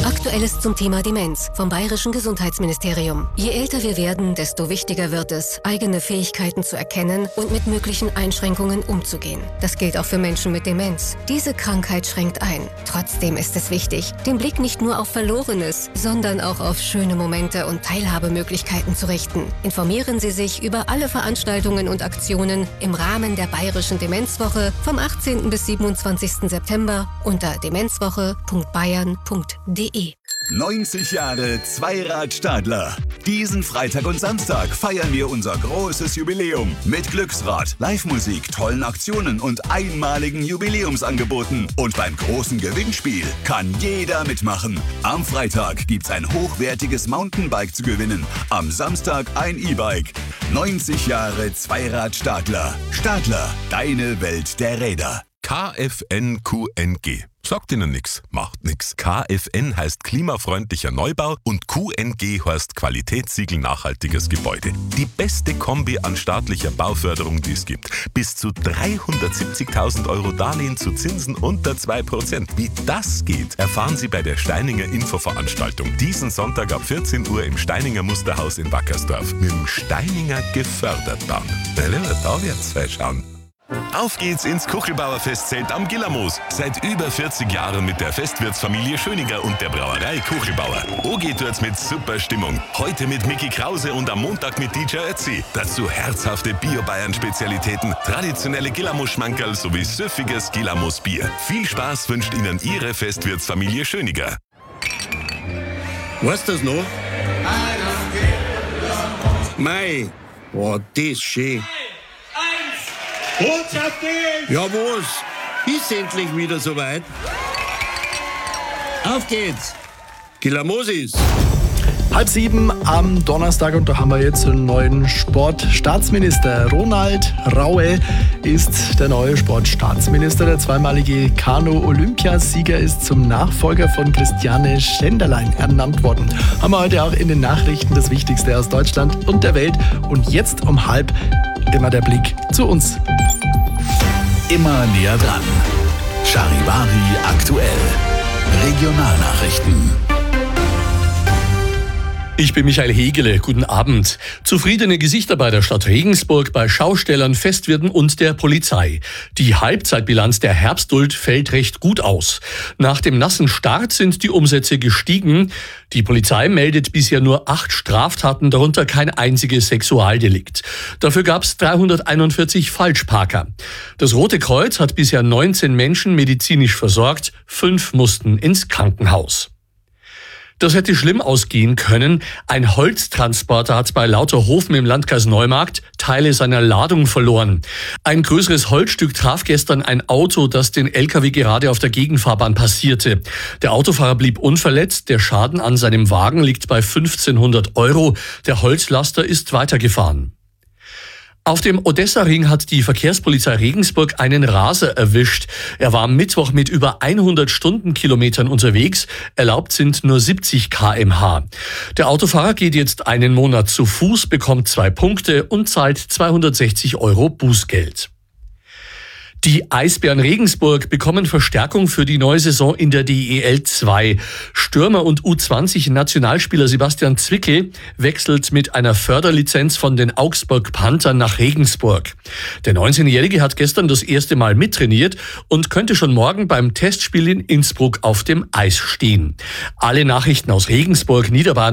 Aktuelles zum Thema Demenz vom Bayerischen Gesundheitsministerium. Je älter wir werden, desto wichtiger wird es, eigene Fähigkeiten zu erkennen und mit möglichen Einschränkungen umzugehen. Das gilt auch für Menschen mit Demenz. Diese Krankheit schränkt ein. Trotzdem ist es wichtig, den Blick nicht nur auf Verlorenes, sondern auch auf schöne Momente und Teilhabemöglichkeiten zu richten. Informieren Sie sich über alle Veranstaltungen und Aktionen im Rahmen der Bayerischen Demenzwoche vom 18. bis 27. September unter demenzwoche.bayern.de. 90 Jahre Zweirad-Stadler. Diesen Freitag und Samstag feiern wir unser großes Jubiläum mit Glücksrad, Live-Musik, tollen Aktionen und einmaligen Jubiläumsangeboten. Und beim großen Gewinnspiel kann jeder mitmachen. Am Freitag gibt's ein hochwertiges Mountainbike zu gewinnen, am Samstag ein E-Bike. 90 Jahre Zweirad-Stadler. Stadler, deine Welt der Räder. KFN-QNG. Sagt Ihnen nix, macht nix. KFN heißt klimafreundlicher Neubau und QNG heißt Qualitätssiegel nachhaltiges Gebäude. Die beste Kombi an staatlicher Bauförderung, die es gibt. Bis zu 370.000 € Darlehen zu Zinsen unter 2%. Wie das geht, erfahren Sie bei der Steininger Infoveranstaltung. Diesen Sonntag ab 14 Uhr im Steininger Musterhaus in Wackersdorf. Mit dem Steininger Gefördertbahn. Da wird's schauen. Auf geht's ins Kuchelbauer Festzelt am Gillermoos. Seit über 40 Jahren mit der Festwirtsfamilie Schöninger und der Brauerei Kuchelbauer. Geht tut's mit super Stimmung. Heute mit Micky Krause und am Montag mit DJ Ötzi. Dazu herzhafte Bio-Bayern-Spezialitäten, traditionelle Gillermoos-Schmankerl sowie süffiges Gillermoos-Bier. Viel Spaß wünscht Ihnen Ihre Festwirtsfamilie Schöninger. Weißt du das noch? Mei, boah, das ist schön. Ja, was? Ist endlich wieder soweit? Auf geht's! Gillermosis! 6:30 am Donnerstag und da haben wir jetzt einen neuen Sportstaatsminister. Ronald Raue ist der neue Sportstaatsminister. Der zweimalige Kanu-Olympiasieger ist zum Nachfolger von Christiane Schenderlein ernannt worden. Haben wir heute auch in den Nachrichten das Wichtigste aus Deutschland und der Welt. Und jetzt um 6:30 immer der Blick zu uns. Immer näher dran. Charivari aktuell. Regionalnachrichten. Ich bin Michael Hegele. Guten Abend. Zufriedene Gesichter bei der Stadt Regensburg, bei Schaustellern, Festwirten und der Polizei. Die Halbzeitbilanz der Herbstduld fällt recht gut aus. Nach dem nassen Start sind die Umsätze gestiegen. Die Polizei meldet bisher nur 8 Straftaten, darunter kein einziges Sexualdelikt. Dafür gab es 341 Falschparker. Das Rote Kreuz hat bisher 19 Menschen medizinisch versorgt, 5 mussten ins Krankenhaus. Das hätte schlimm ausgehen können. Ein Holztransporter hat bei Lauterhofen im Landkreis Neumarkt Teile seiner Ladung verloren. Ein größeres Holzstück traf gestern ein Auto, das den LKW gerade auf der Gegenfahrbahn passierte. Der Autofahrer blieb unverletzt. Der Schaden an seinem Wagen liegt bei 1.500 €. Der Holzlaster ist weitergefahren. Auf dem Odessa-Ring hat die Verkehrspolizei Regensburg einen Raser erwischt. Er war am Mittwoch mit über 100 Stundenkilometern unterwegs. Erlaubt sind nur 70 km/h. Der Autofahrer geht jetzt einen Monat zu Fuß, bekommt 2 Punkte und zahlt 260 € Bußgeld. Die Eisbären Regensburg bekommen Verstärkung für die neue Saison in der DEL 2. Stürmer und U20-Nationalspieler Sebastian Zwickel wechselt mit einer Förderlizenz von den Augsburg Panthern nach Regensburg. Der 19-Jährige hat gestern das erste Mal mittrainiert und könnte schon morgen beim Testspiel in Innsbruck auf dem Eis stehen. Alle Nachrichten aus Regensburg, Niederbayern